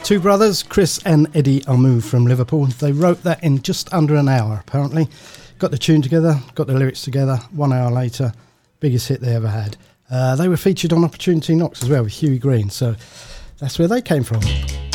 Two brothers, Chris and Eddie Armou from Liverpool. They wrote that in just under an hour, apparently. Got the tune together, got the lyrics together. 1 hour later, biggest hit they ever had. They were featured on Opportunity Knocks as well with Huey Green, so that's where they came from.